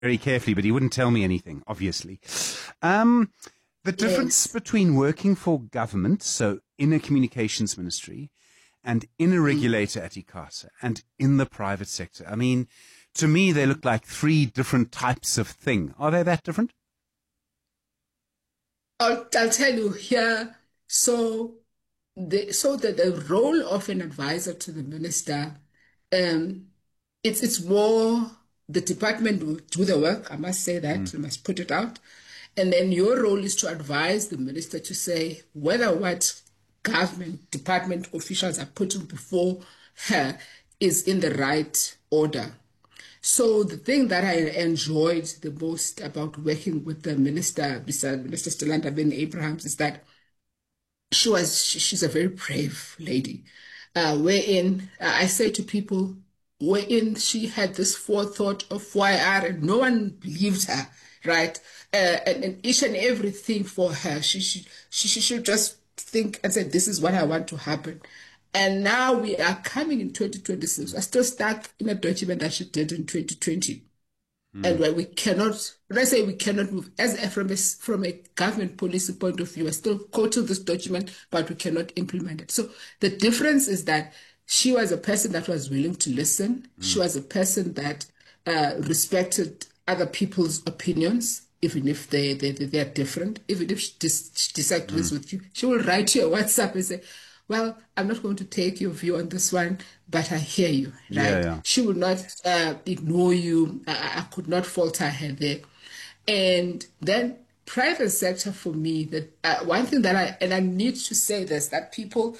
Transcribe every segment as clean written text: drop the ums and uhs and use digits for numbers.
very carefully, but he wouldn't tell me anything, obviously. The difference between working for government, so in a communications ministry, and in a regulator at ICASA, and in the private sector. I mean, to me, they look like three different types of thing. Are they that different? I'll tell you here. So the role of an advisor to the minister, it's more the department will do the work. I must say that. I must put it out. And then your role is to advise the minister to say whether what government department officials are putting before her is in the right order. So the thing that I enjoyed the most about working with the minister, Minister Stella Ndabeni-Abrahams, is that she's a very brave lady. Wherein I say to people, wherein she had this forethought of YR and no one believed her, right? And each and everything for her, she should just think and say, this is what I want to happen. And now we are coming in 2026. We're still stuck in a document that she did in 2020. And where we cannot, when I say we cannot move, from a government policy point of view, we're still quoting this document, but we cannot implement it. So the difference is that she was a person that was willing to listen. She was a person that respected other people's opinions, even if they are different. Even if she disagrees with you, she will write you a WhatsApp and say, well, I'm not going to take your view on this one, but I hear you, right? Yeah. She would not ignore you. I could not falter her there. And then private sector for me, that one thing that I need to say this, that people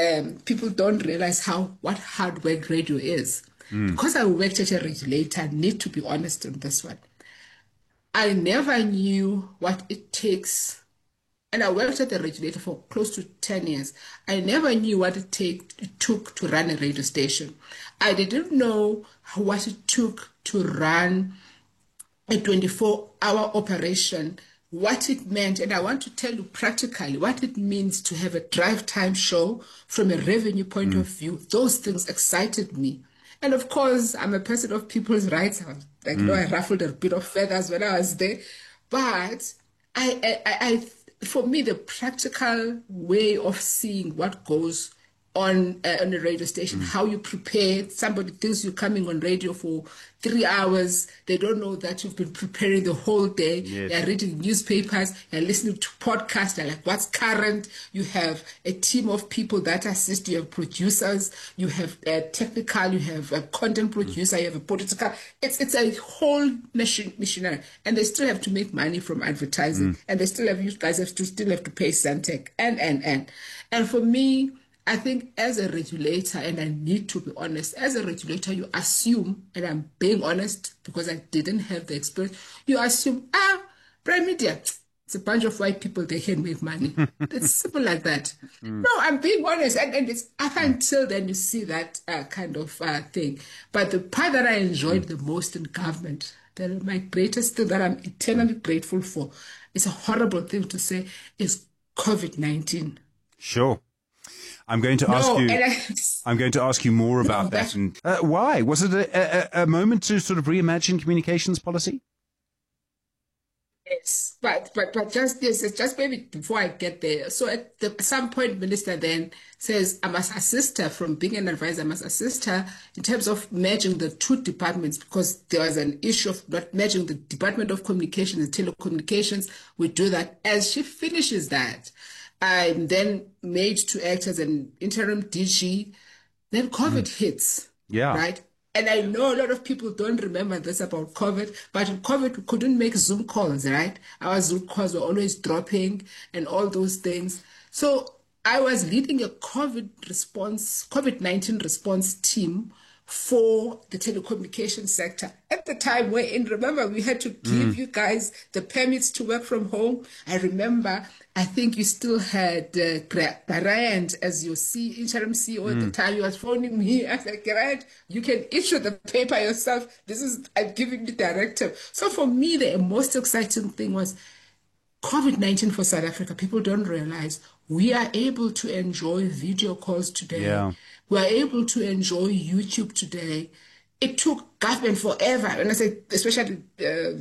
don't realize what hard work radio is. Because I worked at a regulator, I need to be honest on this one. I never knew what it takes. And I worked at the regulator for close to 10 years. I never knew what it took to run a radio station. I didn't know what it took to run a 24-hour operation, what it meant. And I want to tell you practically what it means to have a drive time show from a revenue point of view. Those things excited me. And of course, I'm a person of people's rights. I ruffled a bit of feathers when I was there. But for me, the practical way of seeing what goes on a radio station, how you prepare. Somebody thinks you're coming on radio for 3 hours. They don't know that you've been preparing the whole day. Yes. They're reading newspapers. They're listening to podcasts. They're like, what's current? You have a team of people that assist. You have producers. You have technical. You have a content producer. You have a political. It's a whole machinery. And they still have to make money from advertising. And they still have, you guys still have to pay Santec. And for me, I think as a regulator, and I need to be honest, as a regulator, you assume, and I'm being honest because I didn't have the experience, you assume, Prime Media, it's a bunch of white people, they can make money. It's simple like that. No, I'm being honest. And it's up until then you see that kind of thing. But the part that I enjoyed the most in government, my greatest thing that I'm eternally grateful for, it's a horrible thing to say, is COVID-19. Sure. I'm going to ask you more about that. And why? Was it a moment to sort of reimagine communications policy? Yes, but just maybe before I get there. So at some point, Minister then says, I must assist her from being an advisor. I must assist her in terms of merging the two departments, because there was an issue of not merging the Department of Communications and Telecommunications. We do that. As she finishes that, I'm then made to act as an interim DG. Then COVID hits. Yeah. Right? And I know a lot of people don't remember this about COVID, but in COVID, we couldn't make Zoom calls, right? Our Zoom calls were always dropping and all those things. So I was leading a COVID-19 response team for the telecommunications sector at the time wherein, remember, we had to give you guys the permits to work from home. I remember, I think you still had Bryant as your interim CEO at the time. You was phoning me. I said, Bryant, you can issue the paper yourself. I'm giving you directive. So for me, the most exciting thing was COVID-19 for South Africa. People don't realize we are able to enjoy video calls today. Yeah. We are able to enjoy YouTube today. it took government forever, and I say especially